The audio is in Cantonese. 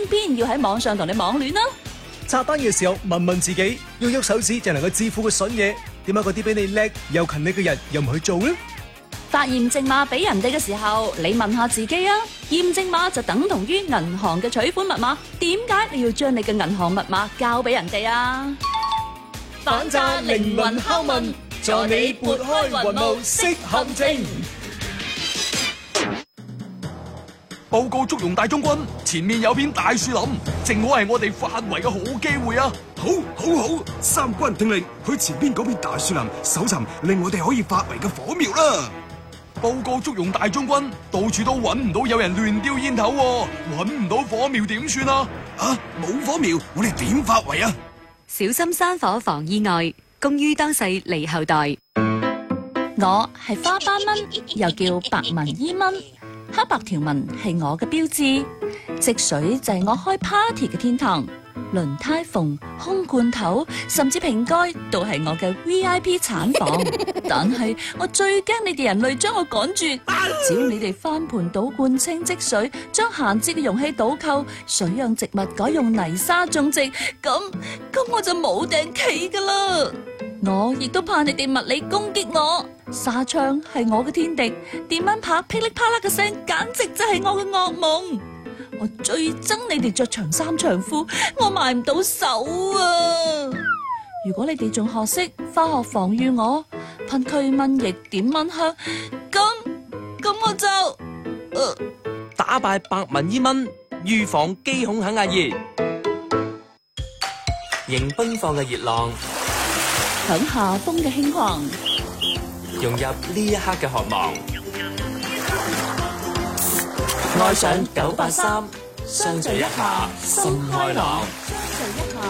邊要喺網上同你網戀啊？ 刷單嘅時候問問自己，要喐手指就能夠致富嘅筍嘢，點解嗰啲比你叻又勤力嘅人又唔去做呢？ 發驗證碼俾人哋嘅時候，你問下自己啊，驗證碼就等同於銀行嘅取款密碼，點解你要將你嘅銀行密碼交俾人哋啊？ 反詐靈魂拷問，助你撥開雲霧識陷阱。 報告祝融大將軍，前面有片大樹林，正好係我哋發圍嘅好機會啊！ 好，三軍聽令，去前邊嗰片大樹林搜尋令我哋可以發圍嘅火苗啦！ 報告祝融大將軍，到處都揾唔到有人亂丟煙頭喎，揾唔到火苗點算啊？ 冇火苗，我哋點發圍啊？ 小心山火防意外，公於當世利後代。 我係花斑蚊，又叫白紋伊蚊，黑白條紋係我嘅標誌，積水就係我開 party 嘅天堂，輪胎縫、空罐頭甚至瓶蓋都係我嘅 VIP 產房。但係我最驚你哋人類將我趕住，只要你哋翻盤倒罐清積水，將閒置嘅容器倒扣，水養植物改用泥沙種植，咁我就冇頂企噶啦。我亦都怕你哋物理攻擊我，紗窗係我嘅天敵，電蚊拍噼里啪啦嘅聲簡直就係我嘅噩夢。我最憎你哋着長衫長褲，我埋唔到手啊！如果你哋仲學識化學防禦我，噴驅蚊液點蚊香，咁我就打敗白紋伊蚊，預防機孔肯亞熱，迎奔放嘅熱浪， 響夏風嘅輕狂， 融入呢一刻嘅渴望， 愛上983，相聚一下心開朗。